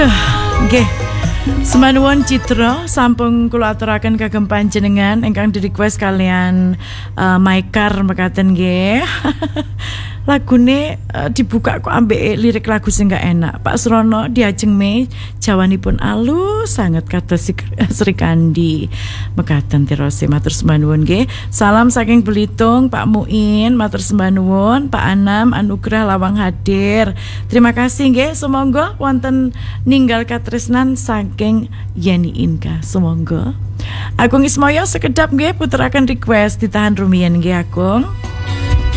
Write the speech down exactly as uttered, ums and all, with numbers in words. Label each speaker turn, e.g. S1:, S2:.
S1: Aduh, nggih. Semanuwun Citra sampun kula aturaken kagem panjenengan ingkang di-request kalian uh, Maikar mekaten nggih. Lagune uh, dibuka kok ambek lirik lagu sing gak enak. Pak Srono diajeng me jawanipun alus sangat kata Sri Kandi mekaten tirose matur sembah nggih. Salam saking Belitung Pak Muin matur sembah nuwun, Pak Anam Anugrah lawang hadir. Terima kasih nggih, sumangga wonten ninggal katresnan saking Yeni Inka sumangga. Agung Ismoyo sekedap nggih puteraken request ditahan rumiyin nggih Agung.